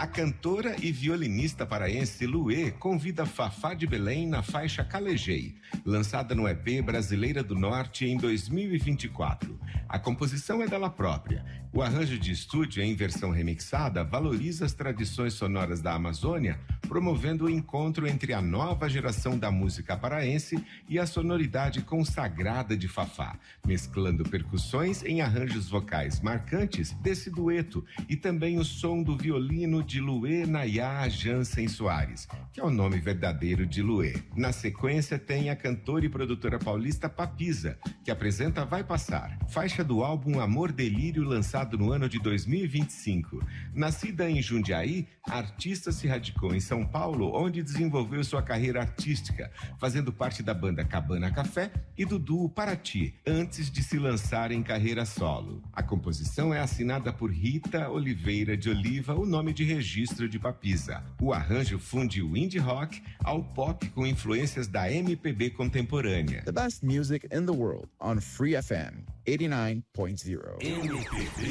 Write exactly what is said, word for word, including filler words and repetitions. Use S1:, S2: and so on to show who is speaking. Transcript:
S1: A cantora e violinista paraense Luê convida Fafá de Belém na faixa Calejei, lançada no E P Brasileira do Norte em dois mil e vinte e quatro. A composição é dela própria. O arranjo de estúdio em versão remixada valoriza as tradições sonoras da Amazônia, promovendo o encontro entre a nova geração da música paraense e a sonoridade consagrada de Fafá, mesclando percussões em arranjos vocais marcantes desse dueto e também o som do violino de Luê Nayá Jansen Soares, que é o nome verdadeiro de Luê. Na sequência tem a cantora e produtora paulista Papisa, que apresenta Vai Passar, faixa do álbum Amor Delírio, lançado no ano de dois mil e vinte e cinco. Nascida em Jundiaí, a artista se radicou em São Paulo, onde desenvolveu sua carreira artística, fazendo parte da banda Cabana Café e do duo Paraty, antes de se lançar em carreira solo. A composição é assinada por Rita Oliveira de Oliva, o nome de registro de Papisa. O arranjo funde o indie rock ao pop com influências da M P B contemporânea.
S2: The best music in the world on Free F M eighty-nine point zero.
S3: M P B